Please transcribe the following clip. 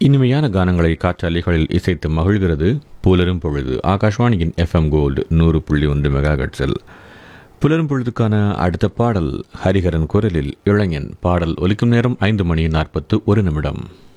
இனிமையான கானங்களை காற்றாலைகளில் இசைத்து மகிழ்கிறது புலரும் பொழுது. ஆகாஷ்வாணியின் FM கோல்டு 100.1 மெகாஹெர்ட்ஸில் புலரும் பொழுதுக்கான அடுத்த பாடல் ஹரிஹரன் குரலில் இளைஞன். பாடல் ஒலிக்கும் நேரம் 5 மணி 41 நிமிடம்.